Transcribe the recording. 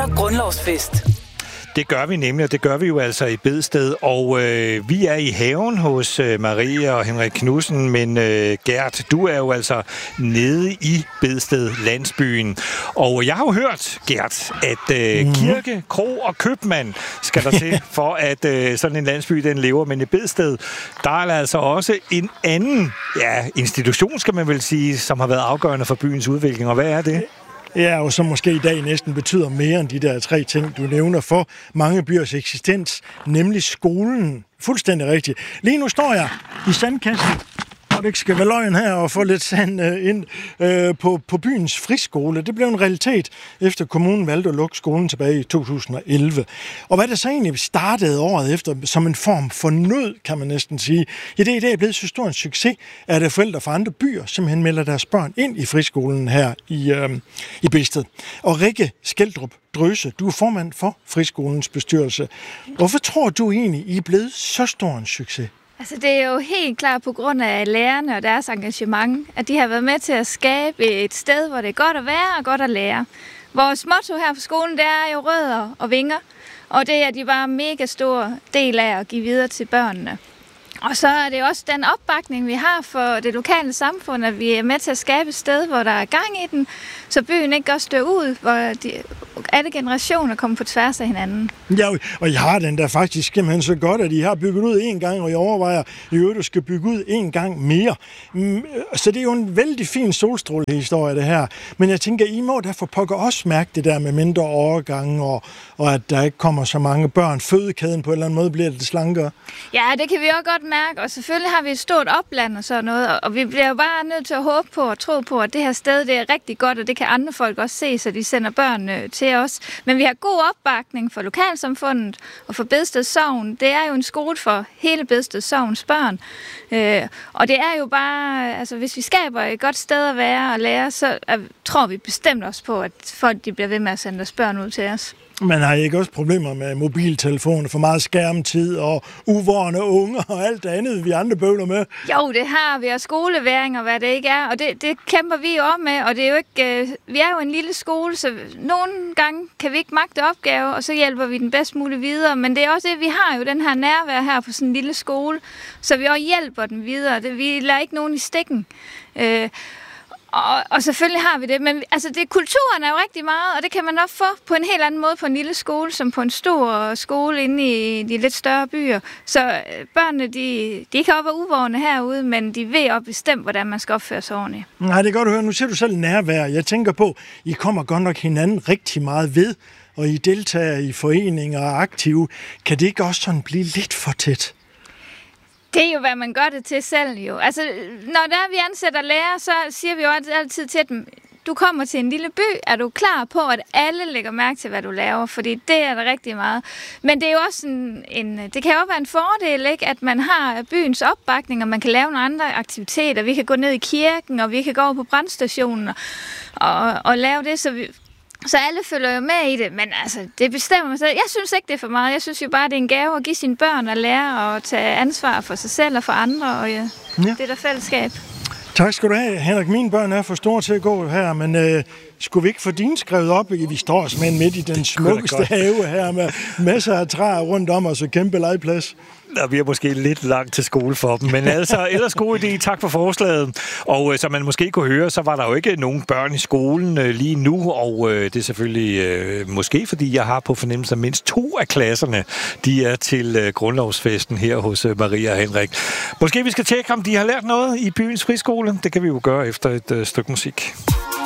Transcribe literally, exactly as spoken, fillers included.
fejrer grundlovsfest. Det gør vi nemlig, og det gør vi jo altså i Bedsted. Og øh, vi er i haven hos øh, Maria og Henrik Knudsen, men øh, Gert, du er jo altså nede i Bedsted landsbyen. Og jeg har jo hørt, Gert, at øh, kirke, kro og købmand skal der til, for at øh, sådan en landsby den lever. Men i Bedsted, der er altså også en anden ja, institution, skal man vel sige, som har været afgørende for byens udvikling. Og hvad er det? Ja, og som måske i dag næsten betyder mere end de der tre ting, du nævner for mange byers eksistens, nemlig skolen. Fuldstændig rigtigt. Lige nu står jeg i sandkassen, og det ikke skal være løgn her, og få lidt sand øh, ind øh, på, på byens friskole. Det blev en realitet, efter kommunen valgte at lukke skolen tilbage i to tusind og elleve. Og hvad der så egentlig startede året efter, som en form for nød, kan man næsten sige, ja, det er i dag blevet så stor en succes, at der forældre fra andre byer simpelthen melder deres børn ind i friskolen her i, øh, i Bedsted. Og Rikke Skeldrup Drøse, du er formand for friskolens bestyrelse. Hvorfor tror du egentlig, I er blevet så stor en succes? Altså, det er jo helt klart på grund af lærerne og deres engagement, at de har været med til at skabe et sted, hvor det er godt at være og godt at lære. Vores motto her på skolen, det er jo rødder og vinger, og det er de bare mega stor del af at give videre til børnene. Og så er det også den opbakning, vi har for det lokale samfund, at vi er med til at skabe et sted, hvor der er gang i den, så byen ikke også dør ud, hvor de, alle generationer kommer på tværs af hinanden. Ja, og I har den der faktisk simpelthen så godt, at I har bygget ud en gang, og I overvejer, i øvrigt, du skal bygge ud en gang mere. Så det er jo en vældig fin solstrålehistorie, det her. Men jeg tænker, I må derfor pokker også mærke det der med mindre overgange, og, og at der ikke kommer så mange børn. Fødekæden på en eller anden måde bliver det slankere. Ja, det kan vi også godt mærke, og selvfølgelig har vi et stort opland og sådan noget, og vi bliver jo bare nødt til at håbe på og tro på, at det her sted det er rigtig godt, og det kan andre folk også se, så de sender børn til os. Men vi har god opbakning for lokalsamfundet og for Bedsted Sogn. Det er jo en skole for hele Bedsted Sogns børn, øh, og det er jo bare, altså hvis vi skaber et godt sted at være og lære, så er, tror vi bestemt også på, at folk de bliver ved med at sende deres børn ud til os. Man har ikke også problemer med mobiltelefoner, for meget skærmtid og uvorne unger og alt det andet, vi andre bøvler med? Jo, det har vi, og skoleværing og hvad det ikke er, og det, det kæmper vi jo om med, og det er jo ikke, øh, vi er jo en lille skole, så nogle gange kan vi ikke magte opgave, og så hjælper vi den bedst muligt videre, men det er også det, vi har jo den her nærvær her på sådan en lille skole, så vi også hjælper den videre, det, vi lader ikke nogen i stikken. Øh, Og, og selvfølgelig har vi det, men altså det, kulturen er jo rigtig meget, og det kan man også få på en helt anden måde på en lille skole, som på en stor skole inde i de lidt større byer. Så børnene, de, de kan også være uvågne herude, men de ved også bestemt, hvordan man skal opføre sig ordentligt. Nej, det er godt at høre. Nu ser du selv nærvær. Jeg tænker på, I kommer godt nok hinanden rigtig meget ved, og I deltager i foreninger og aktive. Kan det ikke også sådan blive lidt for tæt? Det er jo, hvad man gør det til selv jo. Altså, når der vi ansætter lærer, så siger vi jo altid til dem, du kommer til en lille by, er du klar på, at alle lægger mærke til, hvad du laver? Fordi det er der rigtig meget. Men det er jo også en, en det kan jo være en fordel, ikke, at man har byens opbakning, og man kan lave nogle andre aktiviteter. Vi kan gå ned i kirken, og vi kan gå over på brandstationen og, og lave det, så vi... Så alle følger jo med i det, men altså, det bestemmer mig selv. Jeg synes ikke, det er for meget. Jeg synes jo bare, det er en gave at give sine børn at lære at tage ansvar for sig selv og for andre, og ja, ja. Det er der fællesskab. Tak skal du have, Henrik. Mine børn er for store til at gå her, men øh, skulle vi ikke få dine skrevet op? Vi står simpelthen midt i den smukkeste have her med masser af træer rundt om os og kæmpe legeplads. Og vi er måske lidt langt til skole for dem, men altså, ellers god idé. Tak for forslaget. Og øh, som man måske kunne høre, så var der jo ikke nogen børn i skolen øh, lige nu, og øh, det er selvfølgelig øh, måske, fordi jeg har på fornemmelse, at mindst to af klasserne, de er til øh, grundlovsfesten her hos øh, Maria og Henrik. Måske vi skal tjekke, om de har lært noget i byens friskole. Det kan vi jo gøre efter et øh, stykke musik.